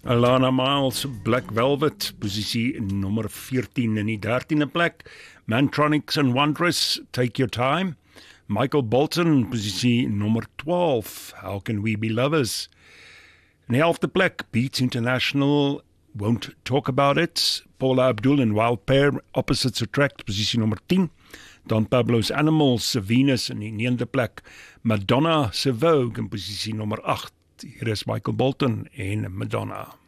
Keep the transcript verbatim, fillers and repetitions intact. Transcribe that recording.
Alana Miles, Black Velvet, posisie nommer veertien in die dertiende plek. Mantronix and Wondrous, Take Your Time. Michael Bolton, posisie nommer twaalf, How Can We Be Lovers. In die elfde plek, Beats International, Won't Talk About It. Paula Abdul en Wild Pear, Opposites Attract, posisie nommer tien. Don Pablo's Animals, Venus in die negende plek. Madonna se Vogue in posisie nommer agt. Hier is Michael Bolton en Madonna.